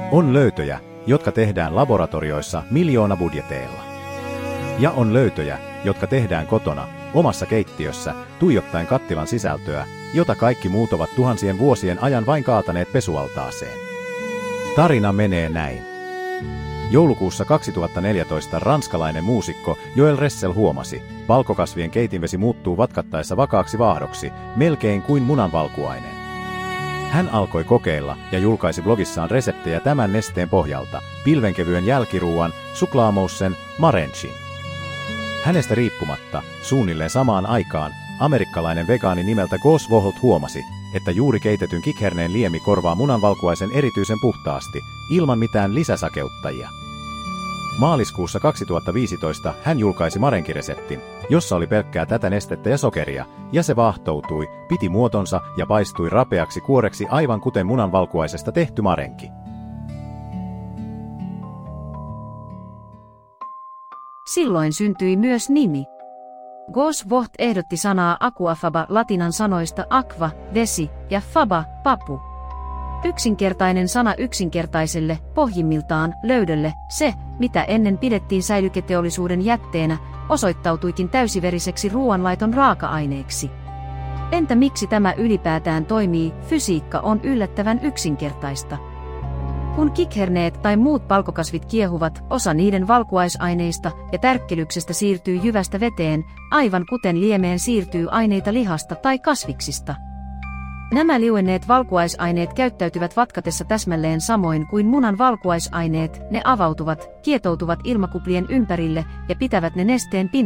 On löytöjä, jotka tehdään laboratorioissa miljoonabudjeteilla. Ja on löytöjä, jotka tehdään kotona, omassa keittiössä, tuijottaen kattilan sisältöä, jota kaikki muut ovat tuhansien vuosien ajan vain kaataneet pesualtaaseen. Tarina menee näin. Joulukuussa 2014 ranskalainen muusikko Joel Ressel huomasi, valkokasvien keitinvesi muuttuu vatkattaessa vakaaksi vaahdoksi, melkein kuin munanvalkuainen. Hän alkoi kokeilla ja julkaisi blogissaan reseptejä tämän nesteen pohjalta, pilvenkevyen jälkiruuan, suklaamoussen, marenchin. Hänestä riippumatta, suunnilleen samaan aikaan, amerikkalainen vegaani nimeltä Gus Vohlt huomasi, että juuri keitetyn kikherneen liemi korvaa munanvalkuaisen erityisen puhtaasti, ilman mitään lisäsakeuttajia. Maaliskuussa 2015 hän julkaisi marenkireseptin, jossa oli pelkkää tätä nestettä ja sokeria, ja se vaahtoutui, piti muotonsa ja paistui rapeaksi kuoreksi aivan kuten munanvalkuaisesta tehty marenki. Silloin syntyi myös nimi. Gus Vohlt ehdotti sanaa aquafaba latinan sanoista aqua, vesi, ja faba, papu. Yksinkertainen sana yksinkertaiselle, pohjimmiltaan, löydölle, se, mitä ennen pidettiin säilyketeollisuuden jätteenä, osoittautuikin täysiveriseksi ruoanlaiton raaka-aineeksi. Entä miksi tämä ylipäätään toimii? Fysiikka on yllättävän yksinkertaista. Kun kikherneet tai muut palkokasvit kiehuvat, osa niiden valkuaisaineista ja tärkkelyksestä siirtyy jyvästä veteen, aivan kuten liemeen siirtyy aineita lihasta tai kasviksista. Nämä liuenneet valkuaisaineet käyttäytyvät vatkatessa täsmälleen samoin kuin munan valkuaisaineet, ne avautuvat, kietoutuvat ilmakuplien ympärille ja pitävät ne nesteen pinnalla